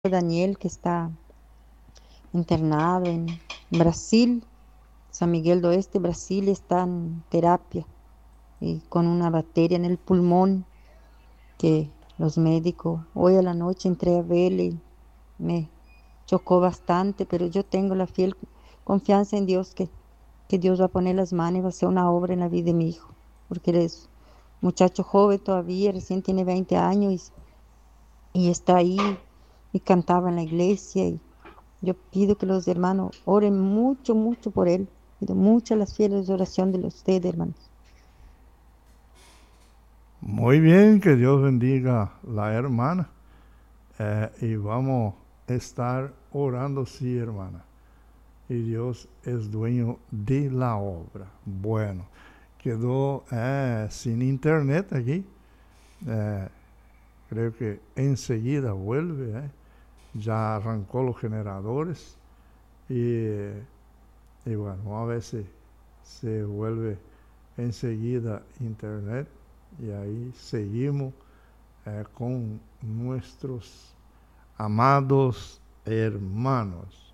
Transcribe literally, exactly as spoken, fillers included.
Daniel, que está internado en Brasil, San Miguel do Oeste, Brasil, está en terapia y con una bacteria en el pulmón que los médicos, hoy a la noche entré a verle y me chocó bastante, pero yo tengo la fiel confianza en Dios que, que Dios va a poner las manos y va a hacer una obra en la vida de mi hijo, porque él es muchacho joven todavía, recién tiene veinte años y, y está ahí y cantaba en la iglesia y yo pido que los hermanos oren mucho, mucho por él. Pido muchas las fieles de oración de ustedes, hermanos. Muy bien, que Dios bendiga la hermana. Eh, y vamos a estar orando, sí, hermana. Y Dios es dueño de la obra. Bueno, quedó eh, sin internet aquí. Eh, creo que enseguida vuelve. eh. Ya arrancó los generadores. Y, y bueno, vamos a ver si se vuelve enseguida internet. Y ahí seguimos eh, con nuestros amados hermanos.